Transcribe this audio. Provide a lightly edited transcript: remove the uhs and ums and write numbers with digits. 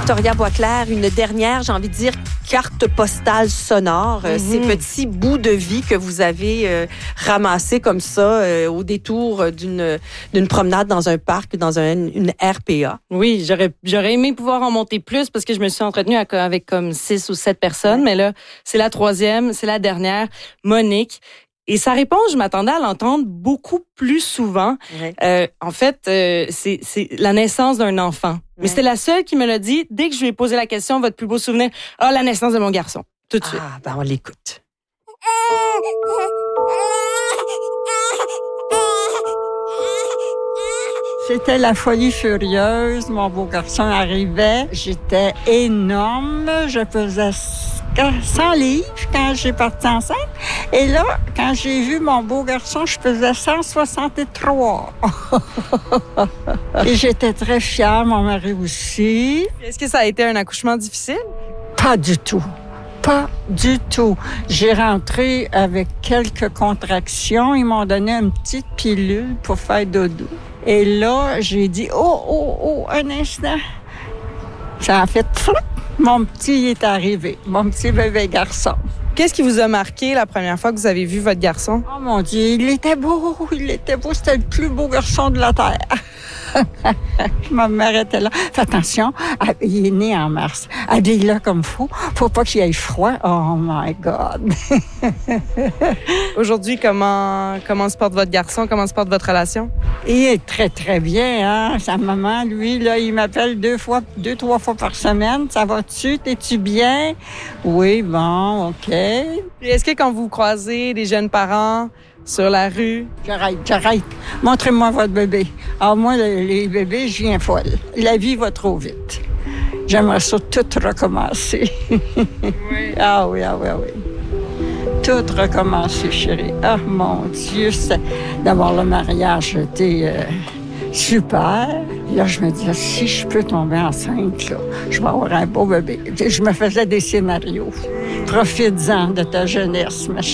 Victoria Boisclair, une dernière, j'ai envie de dire, carte postale sonore. Ces petits bouts de vie que vous avez ramassés comme ça au détour d'une promenade dans un parc, dans une RPA. Oui, j'aurais aimé pouvoir en monter plus parce que je me suis entretenue avec comme 6 ou 7 personnes. Mais là, c'est la 3e, c'est la dernière, Monique. Et sa réponse, je m'attendais à l'entendre beaucoup plus souvent. Ouais. En fait, c'est la naissance d'un enfant. Ouais. Mais c'était la seule qui me l'a dit dès que je lui ai posé la question, votre plus beau souvenir? Ah, la naissance de mon garçon. Tout de suite. Ah, ben on l'écoute. C'était la folie furieuse. Mon beau garçon arrivait. J'étais énorme. Je pesais 100 livres quand j'ai parti enceinte. Et là, quand j'ai vu mon beau garçon, je pesais 163. Et j'étais très fière, mon mari aussi. Est-ce que ça a été un accouchement difficile? Pas du tout. Pas du tout. J'ai rentré avec quelques contractions. Ils m'ont donné une petite pilule pour faire dodo. Et là, j'ai dit, oh, un instant. Ça a fait flou. Mon petit est arrivé. Mon petit bébé garçon. Qu'est-ce qui vous a marqué la première fois que vous avez vu votre garçon? Oh mon Dieu, il était beau. C'était le plus beau garçon de la Terre. Ma mère était là. Fais attention, il est né en mars. Habille-le comme faut pas qu'il ait froid. Oh my God! Aujourd'hui, comment se porte votre garçon? Comment se porte votre relation? Il est très, très bien, hein? Sa maman, lui, là, il m'appelle 2-3 fois par semaine. Ça va-tu? T'es-tu bien? Oui, bon, OK. Puis est-ce que quand vous croisez des jeunes parents sur la rue? J'arrête. Montrez-moi votre bébé. Alors moi, les bébés, je viens folle. La vie va trop vite. J'aimerais ça tout recommencer. Oui. Ah oui. Tout recommencer, chérie. Ah, mon Dieu, d'abord le mariage était super. Là, je me disais, si je peux tomber enceinte, là, je vais avoir un beau bébé. Je me faisais des scénarios. Profites-en de ta jeunesse, ma chérie.